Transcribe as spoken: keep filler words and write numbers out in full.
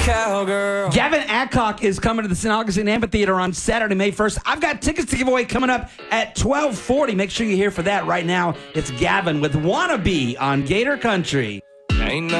cowgirl. Gavin Adcock is coming to the Saint Augustine Amphitheater on Saturday, May first. I've got tickets to give away coming up at twelve forty. Make sure you're here for that right now. It's Gavin with Wannabe on Gator Country. Ain't